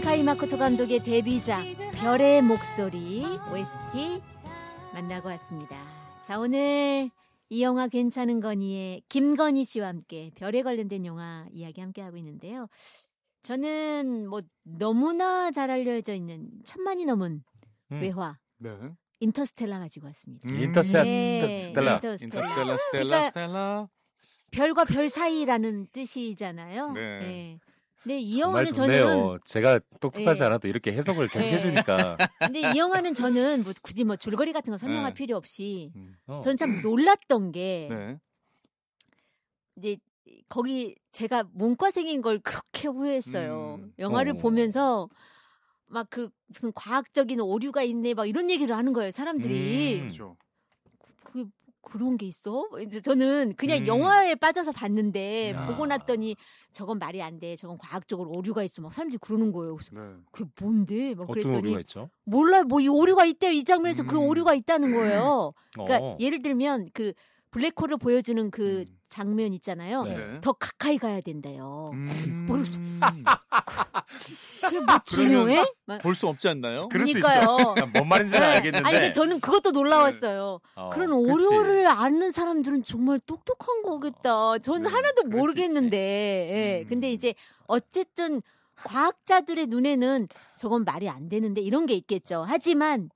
사카이 마코토 감독의 데뷔작 별의 목소리 OST 만나고 왔습니다. 자, 오늘 이 영화 괜찮은 거니의 김건희 씨와 함께 별에 관련된 영화 이야기 함께 하고 있는데요. 저는 뭐 너무나 잘 알려져 있는 1000만이 넘은 외화 네. 인터스텔라 가지고 왔습니다. 인터스텔라. 그러니까 별과 별 사이라는 뜻이잖아요. 네. 네. 근데 이 정말 영화는 좋네요. 저는 제가 똑똑하지 네. 않아도 이렇게 해석을 계속 해주니까. 근데 이 영화는 저는 뭐 굳이 뭐 줄거리 같은 거 설명할 네. 필요 없이 어. 저는 참 놀랐던 게 네. 이제 거기 제가 문과생인 걸 그렇게 후회했어요. 영화를 어. 보면서 막 그 무슨 과학적인 오류가 있네 막 이런 얘기를 하는 거예요. 사람들이. 그렇죠. 그게 그런 게 있어? 이제 저는 그냥 영화에 빠져서 봤는데 야. 보고 났더니 저건 말이 안 돼. 저건 과학적으로 오류가 있어. 막 사람들이 그러는 거예요. 그래서 네. 그게 뭔데? 막 어떤 그랬더니 오류가 있죠? 몰라. 뭐 이 오류가 있대요. 이 장면에서 그 오류가 있다는 거예요. 그러니까 어. 예를 들면 그 블랙홀을 보여주는 그 장면 있잖아요. 네. 더 가까이 가야 된대요. 모르겠어. 그게 뭐 그러면 중요해? 볼 수 없지 않나요? 그럴 수 그러니까요. 있죠. 뭔 말인지는 네. 알겠는데. 아니 근데 저는 그것도 놀라웠어요. 그런 오류를 아는 사람들은 정말 똑똑한 거겠다. 저는 네, 하나도 그럴 수 모르겠는데. 예. 근데 이제 어쨌든 과학자들의 눈에는 저건 말이 안 되는데 이런 게 있겠죠. 하지만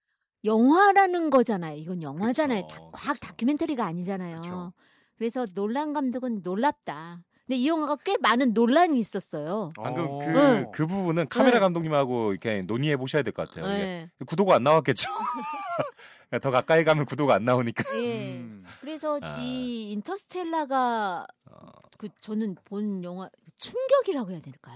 영화라는 거잖아요. 이건 영화잖아요. 그쵸. 과학 다큐멘터리가 아니잖아요. 그쵸. 그래서 놀란 감독은 놀랍다. 근데 이 영화가 꽤 많은 논란이 있었어요. 방금 네. 그 부분은 카메라 네. 감독님하고 이렇게 논의해 보셔야 될 것 같아요. 네. 이게 구도가 안 나왔겠죠. 더 가까이 가면 구도가 안 나오니까. 예. 그래서 이 인터스텔라가 저는 본 영화 충격이라고 해야 될까요?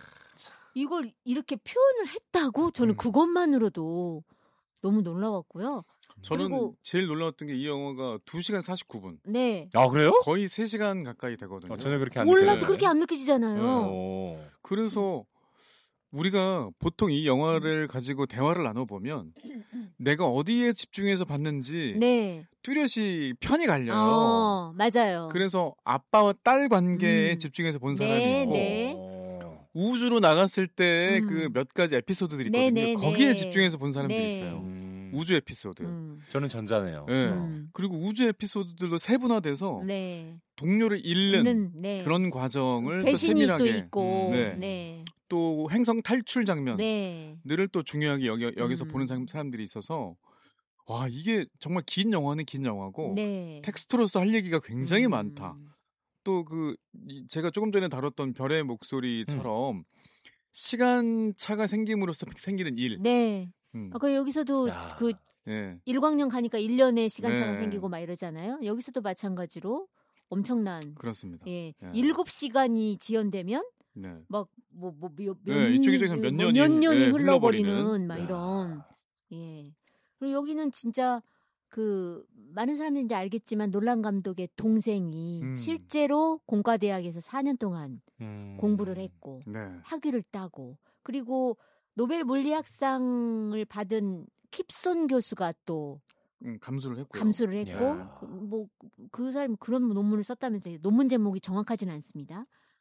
이걸 이렇게 표현을 했다고 저는 그것만으로도 너무 놀라웠고요. 저는 그리고 제일 놀라웠던 게 이 영화가 2시간 49분. 네. 아 그래요? 거의 3시간 가까이 되거든요. 전혀 그렇게 안 몰라도 느껴져요. 그렇게 안 느껴지잖아요. 오. 그래서 우리가 보통 이 영화를 가지고 대화를 나눠보면 내가 어디에 집중해서 봤는지 네. 뚜렷이 편이 갈려요. 맞아요. 그래서 아빠와 딸 관계에 집중해서 본 사람이 네, 있고 네. 우주로 나갔을 때 그 몇 가지 에피소드들이 네, 있거든요. 네, 거기에 네. 집중해서 본 사람들이 네. 있어요. 우주 에피소드. 저는 전자네요. 네. 그리고 우주 에피소드들도 세분화돼서 네. 동료를 잃는 네. 그런 과정을 또 배신이 또 세밀하게 있고. 네. 네. 또 행성 탈출 장면들을 네. 또 중요하게 여기서 보는 사람들이 있어서 와 이게 정말 긴 영화는 긴 영화고 네. 텍스트로서 할 얘기가 굉장히 많다. 또 제가 조금 전에 다뤘던 별의 목소리처럼 시간 차가 생김으로써 생기는 일. 네. 아까 여기서도 야. 그 네. 일광년 가니까 1년의 시간차가 네. 생기고 막 이러잖아요. 여기서도 마찬가지로 엄청난 그렇습니다. 예. 예. 7시간이 지연되면 네. 막 네, 이쪽에 몇 년이 년이 네, 흘러버리는 막 야. 이런. 예. 그리고 여기는 진짜 그 많은 사람들이 이제 알겠지만 놀란 감독의 동생이 실제로 공과대학에서 4년 동안 공부를 했고 네. 학위를 따고 그리고 노벨 물리학상을 받은 킵손 교수가 또 감수를 했고요. 감수를 했고 야. 뭐 그 사람이 그런 논문을 썼다면서 논문 제목이 정확하지는 않습니다.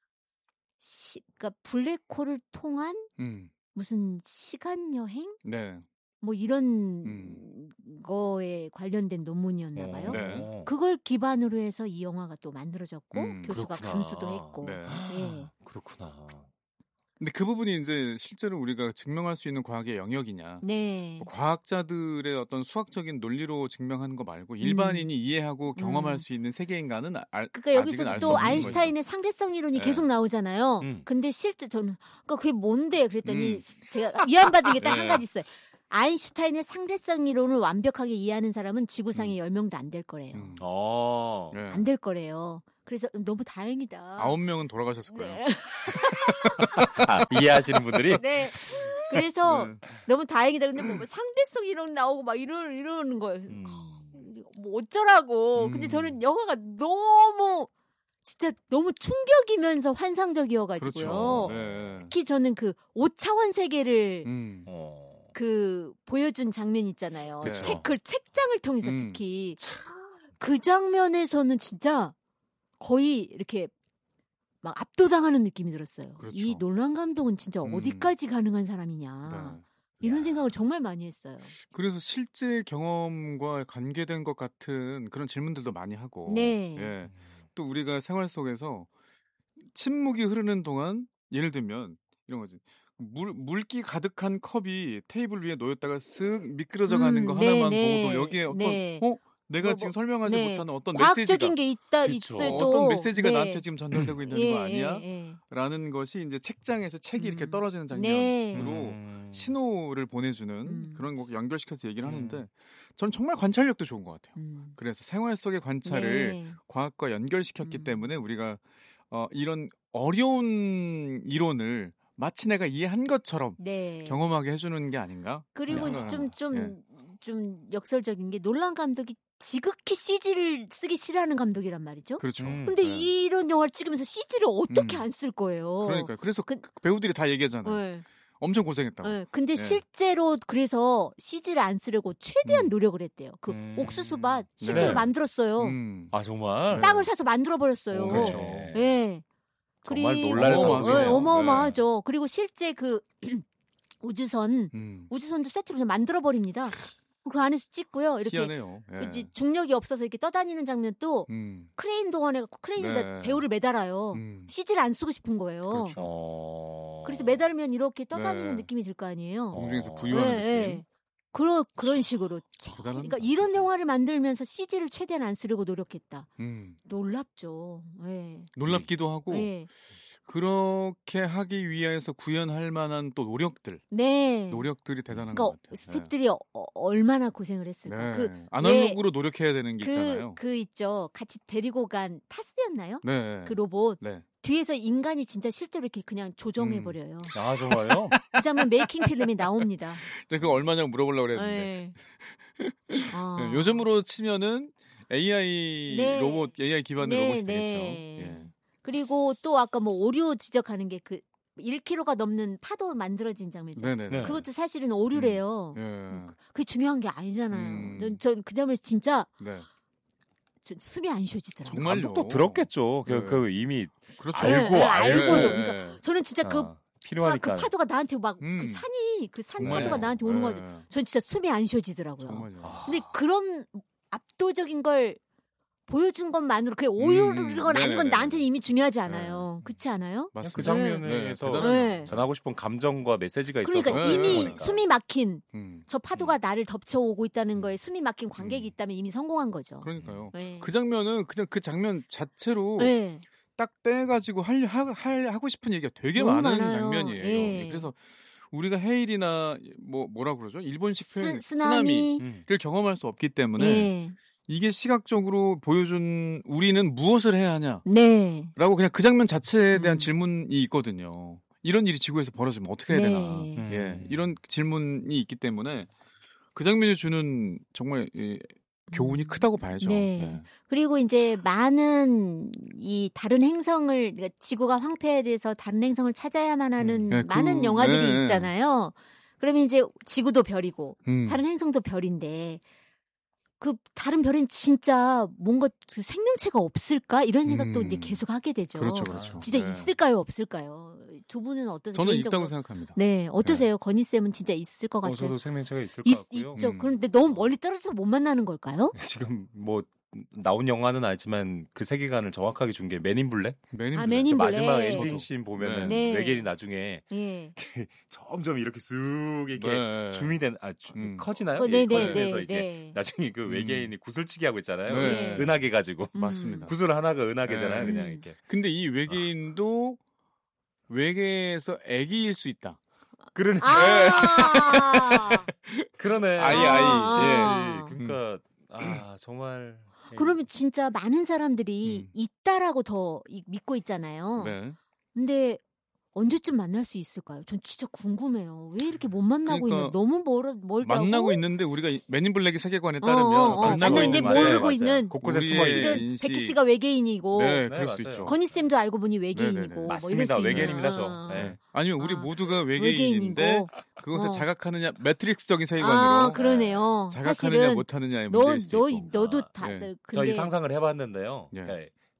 그러니까 블랙홀을 통한 무슨 시간 여행? 네. 뭐 이런 거에 관련된 논문이었나 봐요. 네. 그걸 기반으로 해서 이 영화가 또 만들어졌고 교수가 그렇구나. 감수도 했고. 네. 예. 그렇구나. 근데 그 부분이 이제 실제로 우리가 증명할 수 있는 과학의 영역이냐. 네. 뭐 과학자들의 어떤 수학적인 논리로 증명하는 거 말고 일반인이 이해하고 경험할 수 있는 세계인가는 그러니까 여기서도 또 아인슈타인의 상대성 이론이 네. 계속 나오잖아요. 근데 실제 저는 그러니까 그게 뭔데 그랬더니 제가 위안받은 게 딱 한 가지 있어요. 아인슈타인의 상대성 이론을 완벽하게 이해하는 사람은 지구상에 10명도 안 될 거래요. 네. 안 될 거래요. 그래서 너무 다행이다. 9명은 돌아가셨을 거예요. 네. 이해하시는 분들이? 네. 그래서 너무 다행이다. 근데 뭐 상대성 이론 나오고 막 이러는 거예요. 뭐 어쩌라고. 근데 저는 영화가 너무 진짜 너무 충격이면서 환상적이어가지고요. 그렇죠. 네. 특히 저는 그 5차원 세계를 그 보여준 장면 있잖아요. 그렇죠. 그 책장을 통해서 특히 그 장면에서는 진짜 거의 이렇게 막 압도당하는 느낌이 들었어요. 그렇죠. 이 놀란 감독은 진짜 어디까지 가능한 사람이냐. 네. 이런 생각을 정말 많이 했어요. 그래서 실제 경험과 관계된 것 같은 그런 질문들도 많이 하고 네. 예. 또 우리가 생활 속에서 침묵이 흐르는 동안 예를 들면 이런 거지. 물기 가득한 컵이 테이블 위에 놓였다가 쓱 미끄러져 가는 거 네, 하나만 네. 보고도 여기에 어떤 네. 내가 뭐, 지금 설명하지 네. 못하는 어떤 과학적인 메시지가 게 그렇죠. 있어도 어떤 메시지가 네. 나한테 지금 전달되고 있는 예, 거 아니야? 예, 예. 라는 것이 이제 책장에서 책이 이렇게 떨어지는 네. 장면으로 신호를 보내주는 그런 거 연결시켜서 얘기를 하는데 저는 정말 관찰력도 좋은 것 같아요. 그래서 생활 속의 관찰을 네. 과학과 연결시켰기 때문에 우리가 이런 어려운 이론을 마치 내가 이해한 것처럼 네. 경험하게 해주는 게 아닌가? 그리고 그런 생각을 합니다. 좀 역설적인 게 놀란 감독이 지극히 CG를 쓰기 싫어하는 감독이란 말이죠. 그렇죠. 근데 네. 이런 영화를 찍으면서 CG를 어떻게 안 쓸 거예요? 그러니까요. 그래서 배우들이 다 얘기하잖아요. 네. 엄청 고생했다고. 네. 근데 네. 실제로 그래서 CG를 안 쓰려고 최대한 노력을 했대요. 그 옥수수밭 실제로 네. 만들었어요. 아 정말. 땅을 사서 만들어 버렸어요. 그렇죠. 네. 정말 그리고 놀랄 어마어마하죠. 어마어마하죠. 그리고 실제 그 우주선도 세트로 그냥 만들어 버립니다. 그 안에서 찍고요. 이렇게 희한해요. 예. 이제 중력이 없어서 이렇게 떠다니는 장면도 크레인 동원해갖고 크레인에다 네. 배우를 매달아요. CG를 안 쓰고 싶은 거예요. 그렇죠. 그래서 매달면 이렇게 떠다니는 네. 느낌이 들 거 아니에요. 공중에서 부유한 느낌. 그런 식으로. 대단합니다, 그러니까 이런 진짜. 영화를 만들면서 CG를 최대한 안 쓰려고 노력했다. 음. 놀랍죠. 네. 놀랍기도 하고 네. 그렇게 하기 위해서 구현할 만한 또 네. 노력들이 대단한 그러니까 것 같아요. 스탭들이 얼마나 고생을 했을까. 네. 아날로그로 노력해야 되는 게 있잖아요. 그 있죠. 같이 데리고 간 타스였나요? 네. 그 로봇. 네. 뒤에서 인간이 진짜 실제로 이렇게 그냥 조정해 버려요. 아 정말요? 그 장면 메이킹 필름이 나옵니다. 근데 그거 얼마냐고 물어보려고 그랬는데. 네. 아. 요즘으로 치면은 AI 네. 로봇, AI 기반의 네, 로봇이 네. 되겠죠. 예. 그리고 또 아까 뭐 오류 지적하는 게 그 1kg가 넘는 파도 만들어진 장면이죠. 네네. 네. 그것도 사실은 오류래요. 예. 그게 중요한 게 아니잖아요. 전 그 장면에서 진짜 네. 숨이 안 쉬어지더라고요. 정말요? 감독도 들었겠죠. 네. 그 이미 그렇죠. 알고 네, 알고. 알고도. 네. 그러니까 저는 진짜 그 필요하니까. 파도가 나한테 막 그 산 정말요. 파도가 나한테 오는 거. 전 진짜 숨이 안 쉬어지더라고요. 정말요. 근데 그런 압도적인 걸 보여준 것만으로 그게 오류건 아닌 건 네네네. 나한테는 이미 중요하지 않아요. 그렇지 않아요? 그 맞습니다. 장면에서 네, 네. 전하고 싶은 감정과 메시지가 그러니까 있어서 이미 그러니까. 숨이 막힌 음. 저 파도가 나를 덮쳐오고 있다는 거에 숨이 막힌 관객이 있다면 이미 성공한 거죠. 그러니까요. 네. 그 장면은 그냥 그 장면 자체로 네. 딱 떼가지고 하고 싶은 얘기가 되게 너무 많은 많아요. 장면이에요. 예. 그래서 우리가 헤일이나 뭐라 그러죠? 일본식 표현 쓰나미. 쓰나미를 경험할 수 없기 때문에 네. 이게 시각적으로 보여준 우리는 무엇을 해야 하냐라고 네. 그냥 그 장면 자체에 대한 질문이 있거든요. 이런 일이 지구에서 벌어지면 어떻게 해야 되나? 네. 예, 이런 질문이 있기 때문에 그 장면이 주는 정말 교훈이 크다고 봐야죠. 네. 예. 그리고 이제 많은 이 다른 행성을 그러니까 지구가 황폐해돼서 다른 행성을 찾아야만 하는 네, 많은 영화들이 네. 있잖아요. 그러면 이제 지구도 별이고 음. 다른 행성도 별인데 그 다른 별엔 진짜 뭔가 그 생명체가 없을까 이런 생각도 이제 계속 하게 되죠. 그렇죠, 그렇죠. 진짜 네. 있을까요, 없을까요? 두 분은 어떠세요? 저는 개인적으로? 있다고 생각합니다. 네, 어떠세요? 건희 쌤은 진짜 있을 것 같아요. 저도 생명체가 있을 것 같고요. 있죠. 그런데 너무 멀리 떨어져서 못 만나는 걸까요? 지금 뭐 나온 영화는 아니지만 그 세계관을 정확하게 준 게 맨인 블랙? 맨인 블랙. 마지막 네. 엔딩 씬 보면은 네. 외계인이 나중에 예. 점점 이렇게 쑥 이렇게 네. 줌이 커지나요? 네, 네, 커지면서 네, 이제 네. 나중에 그 외계인이 구슬치기 하고 있잖아요. 네. 은하계 가지고 맞습니다. 구슬 하나가 은하계잖아요. 네. 그냥 이렇게. 근데 이 외계인도 외계에서 애기일 수 있다. 그러니까 그러네. 아이. 예. 그러니까 정말. 그러면 진짜 많은 사람들이 있다라고 더 믿고 있잖아요. 네. 근데 언제쯤 만날 수 있을까요? 전 진짜 궁금해요. 왜 이렇게 못 만나고 그러니까 있는 너무 멀다고? 만나고 있는데 우리가 맨인 블랙의 세계관에 따르면 만나고 있는데 모르고 있는 곳곳에 우리의 숨어 있는. 실은 베키 씨가 외계인이고 네, 그럴 수도 맞아요. 있죠. 건희 쌤도 알고 보니 외계인이고 네네네. 뭐 맞습니다. 이럴 수 외계인입니다, 있는. 저. 네. 아니면 우리 모두가 외계인인데 외계인이고. 그것을 자각하느냐 매트릭스적인 세계관으로 그러네요. 자각하느냐 사실은 못하느냐의 문제일 수도 있고. 너도 다 네. 근데 저희 상상을 해봤는데요. 예. 그러니까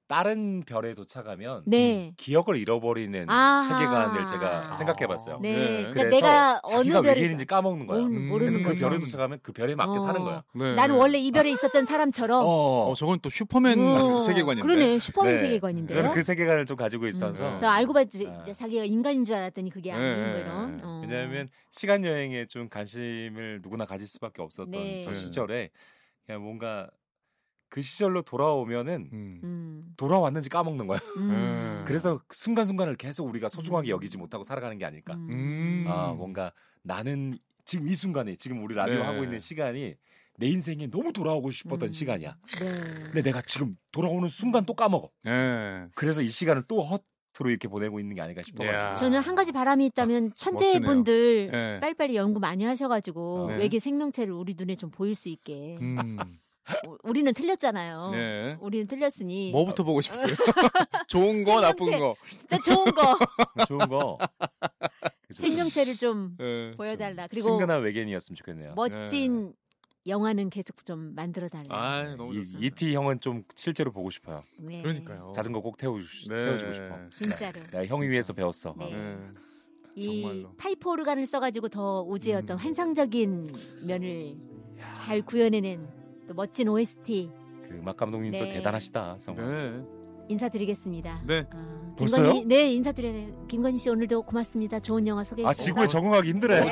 다른 별에 도착하면 네. 기억을 잃어버리는 아하. 세계관을 제가 생각해봤어요. 네. 네. 그러니까 그래서 내가 자기가 어느 별에 외계인인지 까먹는 거야. 모르는 그래서 그 거죠. 별에 도착하면 그 별에 맞게 사는 거야. 네. 나는 원래 이 별에 있었던 사람처럼. 저건 또 슈퍼맨 세계관인데. 그러네. 슈퍼맨 네. 세계관인데요. 저는 그 세계관을 좀 가지고 있어서. 네. 나 알고 봤지. 아. 자기가 인간인 줄 알았더니 그게 아닌 네. 뭐 이런. 왜냐하면 시간 여행에 좀 관심을 누구나 가질 수밖에 없었던 네. 저 시절에 그냥 뭔가 그 시절로 돌아오면은 음. 돌아왔는지 까먹는 거야. 음. 그래서 순간순간을 계속 우리가 소중하게 여기지 못하고 살아가는 게 아닐까. 음. 뭔가 나는 지금 이 순간에 지금 우리 라디오 네. 하고 있는 시간이 내 인생에 너무 돌아오고 싶었던 시간이야. 네. 근데 내가 지금 돌아오는 순간 또 까먹어. 네. 그래서 이 시간을 또 헛으로 이렇게 보내고 있는 게 아닐까 싶어가지고. 이야. 저는 한 가지 바람이 있다면 천재분들 네. 빨리빨리 연구 많이 하셔가지고 네. 외계 생명체를 우리 눈에 좀 보일 수 있게. 음. 우리는 틀렸잖아요. 네. 우리는 틀렸으니. 뭐부터 보고 싶으세요? 좋은 거, 나쁜 거. 일단 좋은 거. 좋은 거. 그죠. 생명체를 좀 네. 보여달라. 그리고 친근한 외계인이었으면 좋겠네요. 멋진 영화는 계속 좀 만들어달라. 아, 너무 좋습니다. E.T. 형은 좀 실제로 보고 싶어요. 네. 그러니까요. 자전거 꼭 태워주고 네. 싶어. 진짜로. 내가 형이 위해서 배웠어. 네. 네. 이 정말로. 파이프 오르간을 써가지고 더 우주의 어떤 환상적인 면을 잘 구현해낸 또 멋진 OST 그 음악 감독님도 네. 대단하시다. 정말. 네. 인사드리겠습니다. 네. 벌써요? 김건희, 네, 인사드려요. 김건희 씨 오늘도 고맙습니다. 좋은 영화 소개해 주셔서. 지구에 적응하기 힘들어요.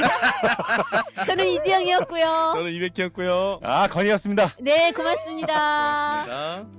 저는 이지영이었고요. 저는 이백희였고요. 건희였습니다. 네, 고맙습니다. 고맙습니다.